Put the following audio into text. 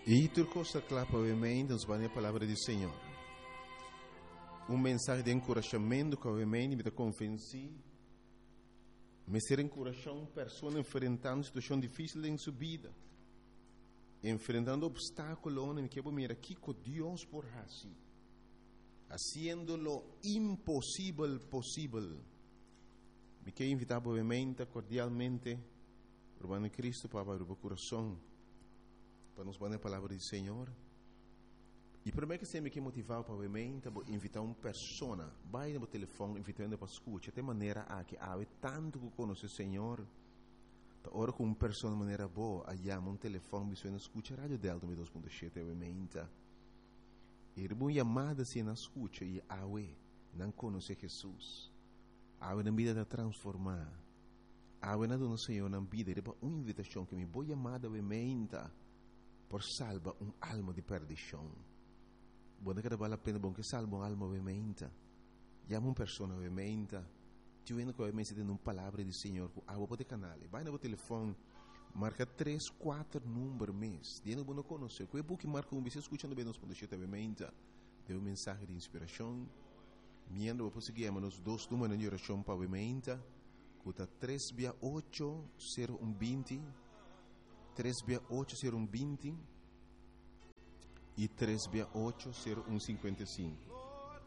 E turcosa clapa obviamente nos vai a palavra do Senhor. Mensagem de encorajamento que obviamente me convenci. Me ser encorajar uma pessoa enfrentando uma situação difícil em sua vida. Enfrentando obstáculos, me quero mirar aqui com Deus por assim. Haciendo lo imposible posible. Me quero invitar obviamente, cordialmente, Urbano Cristo para abrir o coração. Para nos dar a palavra do Senhor. E primeiro que você me quer motivar para invitar uma pessoa, vai no telefone, invitando para escutar, de maneira a que há tanto que conhece o Senhor, da hora com uma pessoa de maneira boa, aí há um telefone, você não escuta a Rádio Delta 2.7, obviamente. E uma chamada se não escuta, e há não conhece Jesus, há na vida de transformar, há na dona Senhor na vida, é uma invitação que me boa chamada, obviamente, por salvar alma de perdição. Buona che vale la pena che salva un'alma ovviamente. Chiama una persona ovviamente. Ti viene che ovviamente di una parola del Signore. Ah, vuoi poter canale. Vai nel telefono. Marca 3, 4 numeri mes. Viene buono conoscere. Quei buchi marca un bisogno ascoltando bene nos conoscete ovviamente. Deu un messaggio di ispirazione. Miendo dopo seguiamo nos dos numeri di orazione pa ovviamente. Cuta 368 0120. 368 0120. E 368-0155.